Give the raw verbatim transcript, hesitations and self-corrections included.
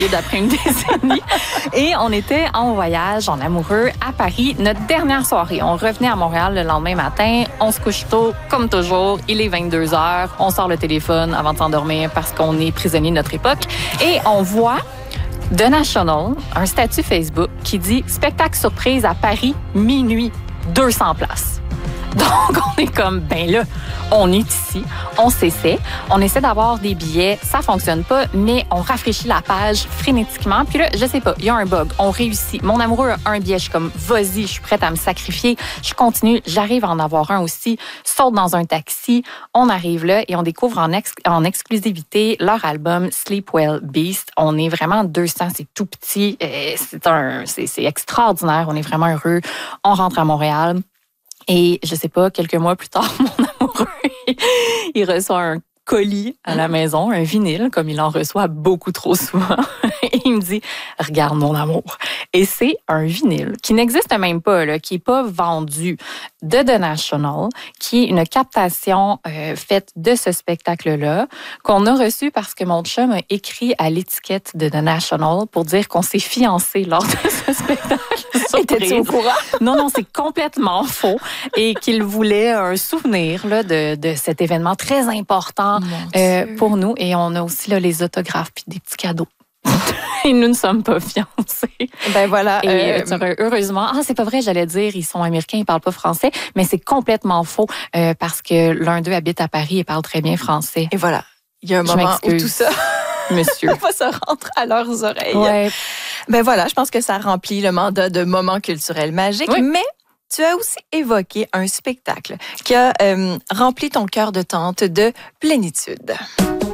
d'après une décennie. Et on était en voyage, en amoureux, à Paris, notre dernière soirée. On revenait à Montréal le lendemain matin. On se couche tôt, comme toujours. Il est vingt-deux heures. On sort le téléphone avant de s'endormir parce qu'on est prisonnier de notre époque. Et on voit The National, un statut Facebook qui dit « Spectacle surprise à Paris, minuit, deux cents places ». Donc, on est comme, ben là, on est ici, on s'essaie, on essaie d'avoir des billets, ça fonctionne pas, mais on rafraîchit la page frénétiquement. Puis là, je sais pas, il y a un bug, on réussit. Mon amoureux a un billet, je suis comme, vas-y, je suis prête à me sacrifier. Je continue, j'arrive à en avoir un aussi, saute dans un taxi, on arrive là et on découvre en, ex- en exclusivité leur album Sleep Well Beast. On est vraiment deux cents, c'est tout petit, c'est, un, c'est, c'est extraordinaire, on est vraiment heureux. On rentre à Montréal. Et je sais pas, quelques mois plus tard, mon amoureux, il reçoit un colis à la maison, un vinyle, comme il en reçoit beaucoup trop souvent. Et il me dit, regarde mon amour. Et c'est un vinyle qui n'existe même pas, là, qui est pas vendu de The National, qui est une captation euh, faite de ce spectacle-là, qu'on a reçu parce que mon chum a écrit à l'étiquette de The National pour dire qu'on s'est fiancés lors de ce spectacle. Étais-tu au courant? Non, non, c'est complètement faux. Et qu'il voulait un souvenir là, de, de cet événement très important euh, pour nous. Et on a aussi là, les autographes puis des petits cadeaux. Et nous ne sommes pas fiancés. Ben voilà. Et euh, heureusement, ah c'est pas vrai, j'allais dire, ils sont américains, ils parlent pas français, mais c'est complètement faux euh, parce que l'un d'eux habite à Paris et parle très bien français. Et voilà. Il y a un Je moment m'excuse. où tout ça Monsieur. va se rendre à leurs oreilles. Ouais. Ben voilà, je pense que ça remplit le mandat de moment culturel magique, Oui. mais tu as aussi évoqué un spectacle qui a euh, rempli ton cœur de tente de plénitude.